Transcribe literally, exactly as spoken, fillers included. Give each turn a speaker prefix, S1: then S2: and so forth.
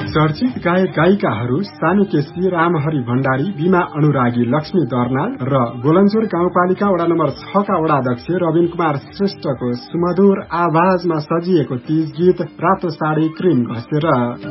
S1: चर्चित गायक गायिकाहरू सानु केसी, रामहरि भण्डारी, बीमा अनुरागी, लक्ष्मी दर्नाल र गोलन्जोर गाउँपालिका वडा नम्बर छ का वडाध्यक्ष रविन कुमार श्रेष्ठको सुमधुर आवाजमा सजिएको तीज गीत रातो साडी क्रिम घसेर।